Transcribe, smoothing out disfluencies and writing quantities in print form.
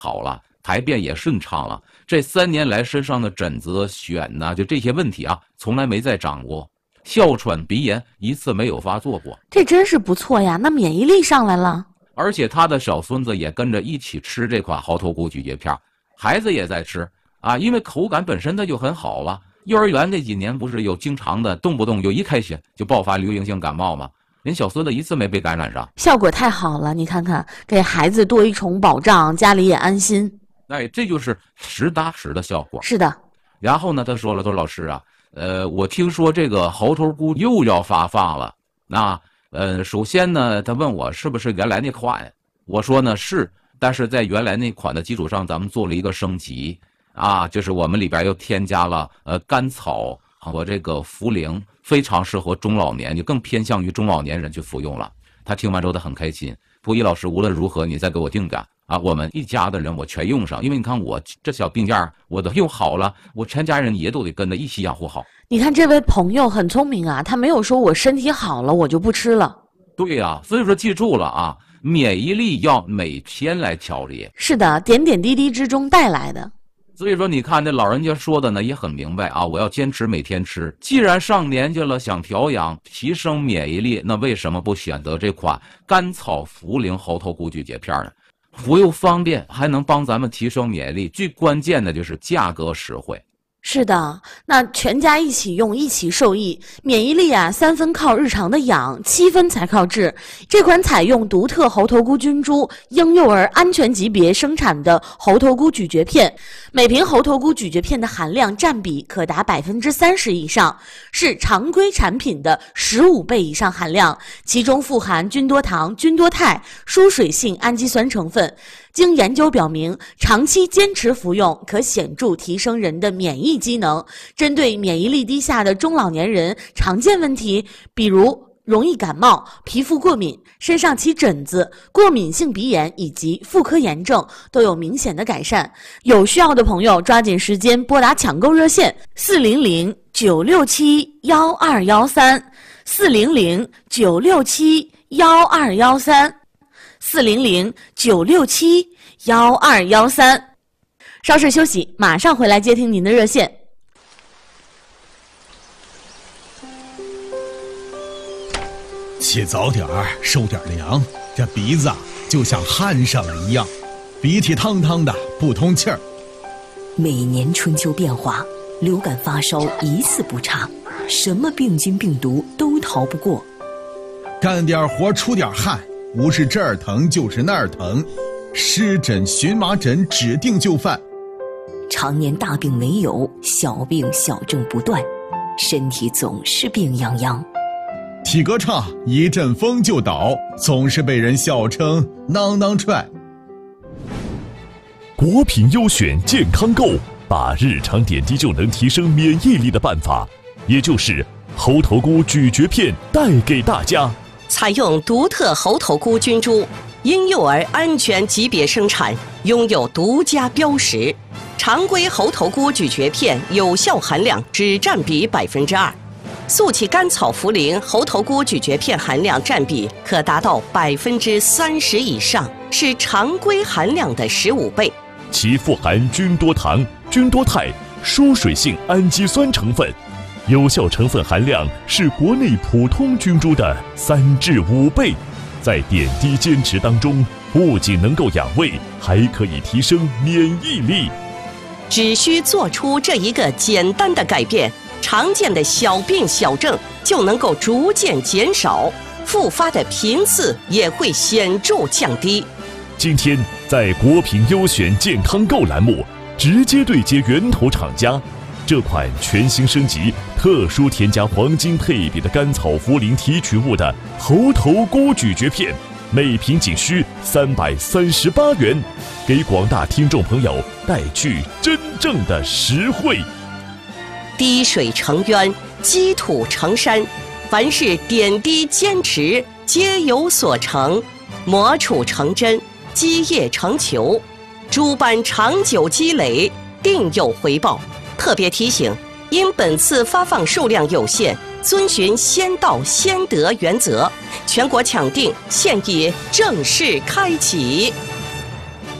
好了，排便也顺畅了。这3年来身上的疹子、癣呐，就这些问题啊，从来没再长过。哮喘、鼻炎一次没有发作过， 这真是不错呀！那免疫力上来了， 而且他的小孙子也跟着一起吃这款猴头菇咀嚼片，孩子也在吃啊，因为口感本身它就很好了。幼儿园这几年不是有经常的动不动有一开学就爆发流行性感冒吗？您小孙子一次没被感染上， 效果太好了！你看看，给孩子多一重保障，家里也安心。 哎，这就是实打实的效果。 是的。 然后呢，他说了，说老师啊。我听说这个猴头菇又要发放了。那首先呢，他问我是不是原来那款，我说呢是，但是在原来那款的基础上，咱们做了一个升级啊，就是我们里边又添加了甘草和这个茯苓，非常适合中老年，就更偏向于中老年人去服用了。他听完之后他很开心，溥仪老师无论如何你再给我定点啊，我们一家的人我全用上，因为你看我这小病件我都用好了，我全家人也都得跟着一起养护好。 你看这位朋友很聪明啊，他没有说我身体好了我就不吃了。 对呀，所以说记住了啊，免疫力要每天来调理。 是的，点点滴滴之中带来的。 所以说你看这老人家说的呢也很明白啊，我要坚持每天吃。既然上年纪了，想调养提升免疫力，那为什么不选择这款甘草茯苓猴头菇咀嚼片呢？服用方便，还能帮咱们提升免疫力，最关键的就是价格实惠。 是的，那全家一起用，一起受益。免疫力啊，3分靠日常的养，7分才靠治。这款采用独特猴头菇菌株婴幼儿安全级别生产的猴头菇咀嚼片，每瓶猴头菇咀嚼片的含量占比可达30%以上，是常规产品的15倍以上含量，其中富含菌多糖、菌多肽、疏水性氨基酸成分。经研究表明，长期坚持服用可显著提升人的免疫机能。针对免疫力低下的中老年人常见问题，比如容易感冒、皮肤过敏、身上起疹子、过敏性鼻炎以及妇科炎症都有明显的改善。有需要的朋友抓紧时间拨打抢购热线400-967-1213 400-967-1213 400-967-1213。稍事休息，马上回来接听您的热线。 起早点儿，受点凉，这鼻子啊就像焊上了一样，鼻涕汤汤的，不通气儿。 每年春秋变化，流感发烧一次不差，什么病菌病毒都逃不过。 干点活出点汗，不是这儿疼就是那儿疼，湿疹、荨麻疹指定就范。 常年大病没有，小病小症不断，身体总是病殃殃。 体格差，一阵风就倒，总是被人笑称囔囔踹。 国品优选健康购，把日常点滴就能提升免疫力的办法，也就是猴头菇咀嚼片带给大家。 采用独特猴头菇菌株，婴幼儿安全级别生产，拥有独家标识。常规猴头菇咀嚼片有效含量只占比2%，速起甘草茯苓猴头菇咀嚼片含量占比可达到30%以上，是常规含量的15倍。 其富含菌多糖、菌多肽、疏水性氨基酸成分，有效成分含量是国内普通菌株的3至5倍。在点滴坚持当中，不仅能够养胃，还可以提升免疫力。 只需做出这一个简单的改变，常见的小病小症就能够逐渐减少，复发的频次也会显著降低。 今天在国品优选健康购栏目，直接对接源头厂家，这款全新升级、特殊添加黄金配比的甘草茯苓提取物的猴头菇咀嚼片，每瓶仅需338元，给广大听众朋友带去真正的实惠。 滴水成渊，积土成山，凡是点滴坚持，皆有所成；磨杵成针，基业成球，诸般长久积累，定有回报。特别提醒，因本次发放数量有限，遵循先到先得原则，全国抢订现已正式开启。